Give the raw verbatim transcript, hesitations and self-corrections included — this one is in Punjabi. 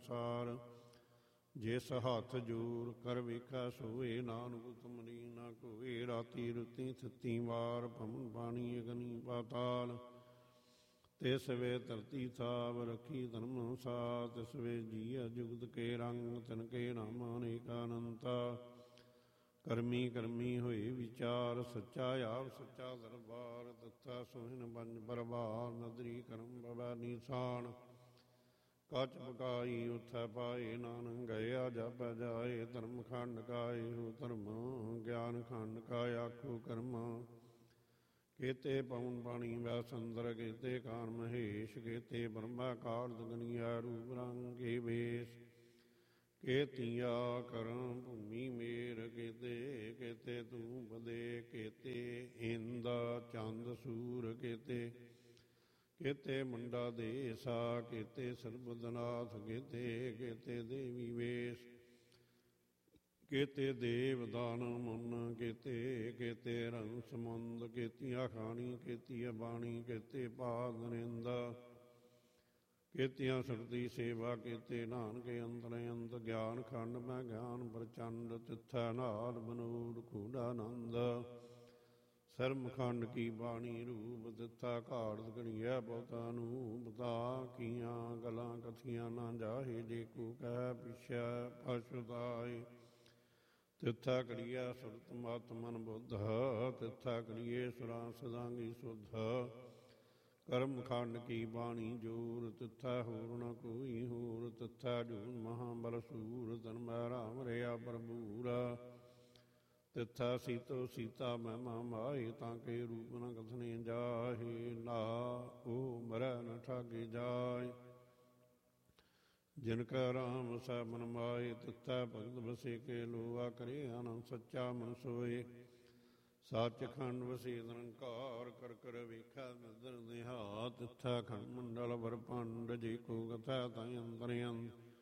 ਸੰਸਾਰ। ਜਿਸ ਹੱਥ ਜੂਰ ਕਰ ਵੇਖਾ ਸੋਏ, ਨਾਨਕ ਤੁਮਰੀ ਨਾ ਕੋਏ। ਰਾਤੀ ਰੁਤੀ ਥਿੱਤੀ ਵਾਰ, ਪਵਨ ਪਾਣੀ ਅਗਨੀ ਪਾਤਾਲ। ਤਿਸ ਵੇ ਧਰਤੀ ਥਾਵ, ਰੱਖੀ ਧਰਮ ਅਨੁਸਾਰ। ਤਿਸ ਵੇ ਜੀਅ ਜੁਗਤ ਕੇ ਰੰਗ, ਤਿਨ ਕੇ ਨਾਮ ਅਨੇਕ ਅਨੰਤਾ। ਕਰਮੀ ਕਰਮੀ ਹੋਏ ਵਿਚਾਰ, ਸੱਚਾ ਆਪ ਸੱਚਾ ਦਰਬਾਰ। ਤਥਾ ਸੋਹਿਨ ਪੰਜ ਪਰਵਾਰ, ਨਦਰੀ ਕਰਮ ਬਵੈ ਨੀਸਾਨ। ਕੱਚ ਪਕਾਈ ਉਥੈ ਪਾਏ, ਨਾਨਕ ਗਇਆ ਜਪ ਜਾਏ। ਧਰਮ ਖੰਡ ਕਾਏ ਹੋ ਧਰਮ, ਗਿਆਨ ਖੰਡ ਕਾ ਆਖੋ ਕਰਮ। ਕੇਤੇ ਪਵਨ ਪਾਣੀ ਵੈ ਸੰਦਰ, ਕੇਤੇ ਕਾਨ ਮਹੇਸ਼। ਕੇਤੇ ਬ੍ਰਹਮਾ ਕਾਰਜ ਗਣੀਐ, ਰੂਪ ਰੰਗ ਕੇ ਵੇਸ਼। ਕੇਤੀਆ ਕਰਮ ਭੂਮੀ ਮੇਰ, ਕੇਤੇ ਕੇਤੇ ਤੂੰ ਪਦੇ। ਕੇਤੇ ਇੰਦ ਚੰਦ ਸੂਰ, ਕੇਤੇ ਕੇਤੇ ਮੁੰਡਾ ਦੇਸਾ। ਕੇਤੇ ਸਰਬਦਨਾਥ, ਕੇਤੇ ਕੇਤੇ ਦੇਵੀ ਵੇਸ਼। ਕੇਤੇ ਦੇਵ ਦਾਨ ਮੁਨ, ਕੇਤੇ ਕੇਤੇ ਰੰਗ ਸਮੁੰਦ। ਕੇਤੀਆਂ ਖਾਣੀ ਕੇਤੀਆ ਬਾਣੀ, ਕੇਤੇ ਪਾਦ ਨਿੰਦ। ਕੇਤੀਆਂ ਸੁਰਤੀ ਸੇਵਾ, ਕੇਤੇ ਨਾਨਕੇ ਅੰਤਰ ਅੰਤ। ਗਿਆਨ ਖੰਡ ਮੈਂ ਗਿਆਨ ਪ੍ਰਚੰਡ, ਤਿੱਥੈ ਨਾਦ ਬਨੂੜ ਖੂਡਾਨੰਦ। ਸਰਮ ਖੰਡ ਕੀ ਬਾਣੀ ਰੂਪ, ਤਿੱਥਾ ਘਾੜਤ ਘੜੀਐ ਬਹੁਤਾ ਨੂਪਤਾ। ਕੀਆਂ ਗਲਾਂ ਕਥੀਆਂ ਨਾ ਜਾਹੇ, ਜੇ ਕੋ ਕਹਿ ਪਿਛੈ ਪਛੁਤਾਏ। ਤਿੱਥਾ ਘੜੀਐ ਸੁਰਤ ਮਤ ਮਨ ਬੁੱਧ, ਤਿੱਥਾ ਘੜੀਏ ਸੁਰਾਂ ਸਦਾਂਗੀ ਸੁਧ। ਕਰਮ ਖੰਡ ਕੀ ਬਾਣੀ ਜੋਰ, ਤਿੱਥੈ ਹੋਰ ਨ ਕੋਈ ਹੋਰ। ਤਿੱਥੈ ਜੂਨ ਮਹਾਬਲ ਸੂਰ, ਤਨ ਮੈਂ ਰਾਮ ਰਿਆ ਭਰਪੂਰ। ਤਿੱਥੈ ਸੀਤੋ ਸੀਤਾ ਮਹਿਮਾ ਮਾਏ, ਤਾਂ ਕੇ ਰੂਪ ਨ ਕਥਨੇ ਜਾਹੇ। ਨਾ ਉਹ ਮਰੈ ਨ ਠਾਗੇ ਜਾਏ, ਜਿਨ ਕੈ ਰਾਮ ਸਹਿ ਮਨ ਮਾਏ। ਤਿੱਥੈ ਭਗਤ ਬਸੇ ਕੇ ਲੋਆ, ਕਰੇ ਆਨੰਦ ਸੱਚਾ ਮਨ ਸੋਏ। ਸੱਚ ਖੰਡ ਵਸੇ ਨਿਰੰਕਾਰ, ਕਰ ਕਰ ਵੇਖੈ ਨਦਰ ਨਿਹਾਲ। ਤਿੱਥੈ ਖੰਡ ਮੰਡਲ ਬਰਪੰਡ, ਜੇ ਕੋ ਕਥੈ ਤੈ ਅੰਤਰ ਅੰਤ।